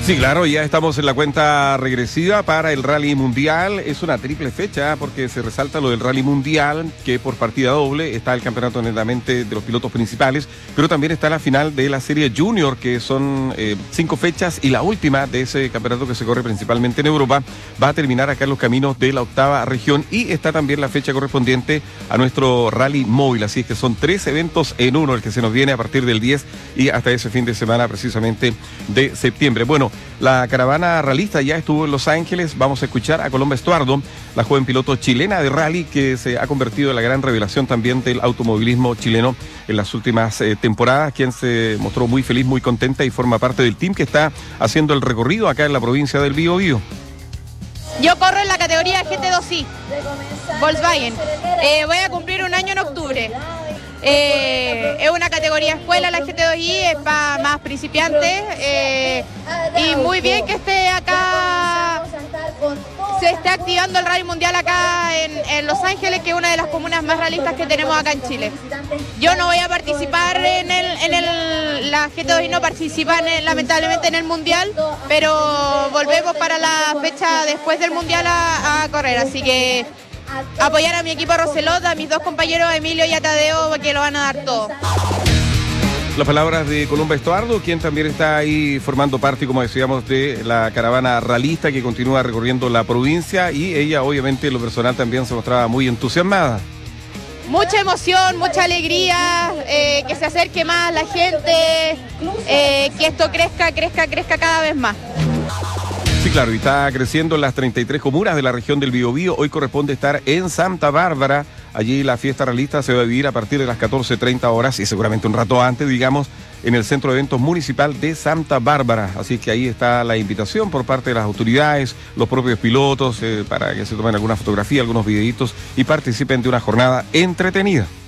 Sí, claro, ya estamos en la cuenta regresiva para el Rally Mundial. Es una triple fecha porque se resalta lo del Rally Mundial, que por partida doble está el campeonato netamente de los pilotos principales, pero también está la final de la Serie Junior, que son 5 fechas, y la última de ese campeonato que se corre principalmente en Europa va a terminar acá en los caminos de la 8ª región, y está también la fecha correspondiente a nuestro Rally Móvil. Así es que son 3 eventos en uno el que se nos viene a partir del 10 y hasta ese fin de semana precisamente de septiembre. Bueno, la caravana ralista ya estuvo en Los Ángeles. Vamos a escuchar a Colomba Estuardo, la joven piloto chilena de rally que se ha convertido en la gran revelación también del automovilismo chileno en las últimas temporadas, quien se mostró muy feliz, muy contenta y forma parte del team que está haciendo el recorrido acá en la provincia del Biobío. Yo corro en la categoría GT2i, Volkswagen. Voy a cumplir un año en octubre. Es una categoría escuela la GT2i, es para más principiantes, y muy bien que esté acá, se esté activando el Rally Mundial acá en Los Ángeles, que es una de las comunas más realistas que tenemos acá en Chile. Yo no voy a participar la GT2i no participa lamentablemente en el Mundial, pero volvemos para la fecha después del Mundial a correr, así que apoyar a mi equipo Roselot, a mis 2 compañeros Emilio y a Tadeo, que lo van a dar todo. Las palabras de Colomba Estuardo, quien también está ahí formando parte, como decíamos, de la caravana ralista que continúa recorriendo la provincia, y ella obviamente en lo personal también se mostraba muy entusiasmada. Mucha emoción, mucha alegría, que se acerque más la gente, que esto crezca cada vez más. Sí, claro, y está creciendo en las 33 comunas de la región del Biobío. Hoy corresponde estar en Santa Bárbara. Allí la fiesta realista se va a vivir a partir de las 14:30 horas y seguramente un rato antes, digamos, en el Centro de Eventos Municipal de Santa Bárbara. Así que ahí está la invitación por parte de las autoridades, los propios pilotos, para que se tomen alguna fotografía, algunos videitos y participen de una jornada entretenida.